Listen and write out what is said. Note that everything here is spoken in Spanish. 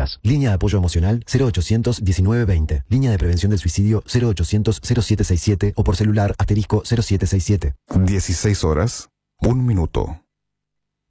horas. Línea de apoyo emocional 0800 1920. Línea de prevención del suicidio 0800 0767 o por celular *0767. 16 horas, 1 minuto.